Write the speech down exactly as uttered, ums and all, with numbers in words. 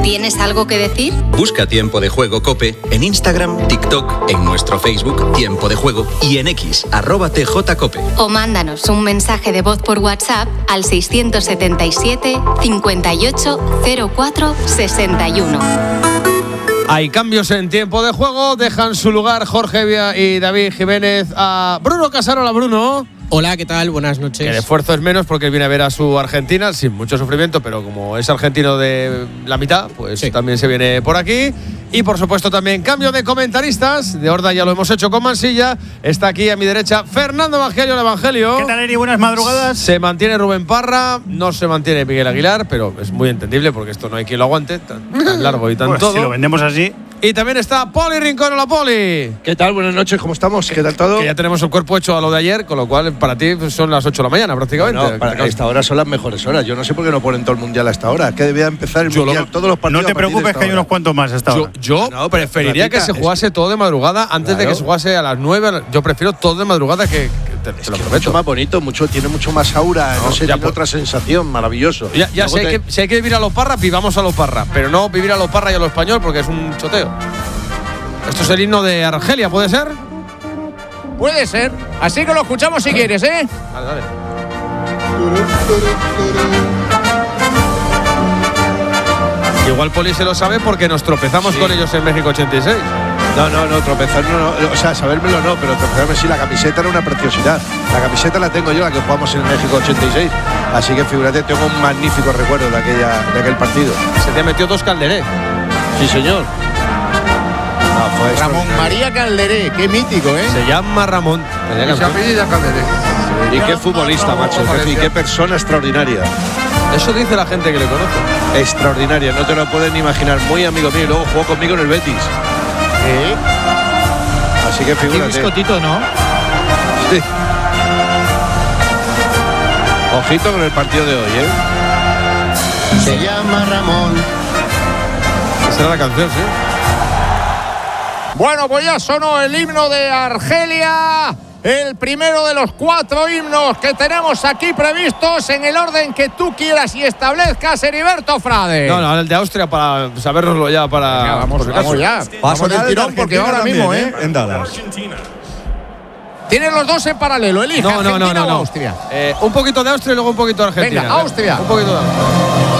¿Tienes algo que decir? Busca Tiempo de Juego COPE en Instagram, TikTok, en nuestro Facebook Tiempo de Juego y en X, arroba tjcope. O mándanos un mensaje de voz por WhatsApp al seiscientos setenta y siete, cincuenta y ocho, cero cuatro, sesenta y uno. Hay cambios en Tiempo de Juego. Dejan su lugar Jorge Vía y David Jiménez a Bruno Casarola. Bruno. Hola, ¿qué tal? Buenas noches. Que el esfuerzo es menos porque viene a ver a su Argentina sin mucho sufrimiento, pero como es argentino de la mitad, pues sí, también se viene por aquí. Y por supuesto también cambio de comentaristas. De Horda ya lo hemos hecho con Mansilla. Está aquí a mi derecha Fernando Evangelio, el Evangelio. ¿Qué tal, Eri? Buenas madrugadas. Se mantiene Rubén Parra, no se mantiene Miguel Aguilar, pero es muy entendible porque esto no hay quien lo aguante, tan, tan largo y tan pues todo. Si lo vendemos así. Y también está Poli Rincón. Hola, Poli. ¿Qué tal? Buenas noches, ¿cómo estamos? ¿Qué tal todo? Que ya tenemos el cuerpo hecho a lo de ayer, con lo cual para ti son las ocho de la mañana prácticamente. No, para esta hora son las mejores horas. Yo no sé por qué no ponen todo el mundial a esta hora. Es que debía empezar el yo mundial, lo, todos los partidos. No te preocupes, que hay unos cuantos más a esta hora. Yo, yo no, preferiría que se jugase es... todo de madrugada antes claro. de que se jugase a las nueve. Yo prefiero todo de madrugada que, que te, es te lo que prometo. Mucho más bonito, mucho, tiene mucho más aura. No, no sé, tiene por... otra sensación, maravilloso. Ya, ya si, te... hay que, si hay que vivir a los Parra, vivamos a los Parra. Pero no vivir a los Parra y a lo español porque es un choteo. Esto es el himno de Argelia, ¿puede ser? Puede ser. Así que lo escuchamos si quieres, ¿eh? Dale, dale. Igual Poli se lo sabe porque nos tropezamos sí. con ellos en México ochenta y seis. No, no, no, tropezar no, no, o sea, sabérmelo no, pero tropezarme sí, la camiseta era una preciosidad. La camiseta la tengo yo, la que jugamos en México ochenta y seis. Así que figúrate, tengo un magnífico recuerdo de, aquella, de aquel partido. Se te metió dos Calderé. Sí, señor. No, Ramón María Calderé, qué mítico, ¿eh? Se llama Ramón. Y se apellida Calderé. Y qué futbolista, macho. Y qué persona extraordinaria. Eso dice la gente que le conoce. Extraordinaria, no te lo pueden ni imaginar. Muy amigo mío, y luego jugó conmigo en el Betis. ¿Eh? Así que figúrate. Qué biscotito, ¿no? Sí. Ojito con el partido de hoy, ¿eh? Se llama Ramón. Esa era la canción, sí. Bueno, pues ya sonó el himno de Argelia, el primero de los cuatro himnos que tenemos aquí previstos en el orden que tú quieras y establezcas, Heriberto Frade. No, no, el de Austria para sabernoslo ya, para... Venga, vamos, por vamos ya, vamos del tirón porque ahora también, mismo, ¿eh? En Dallas. Tienen los dos en paralelo, elige no, no, Argentina no, no, o no. Austria. Eh, un poquito de Austria y luego un poquito de Argentina. Venga, Austria. Un poquito de Austria.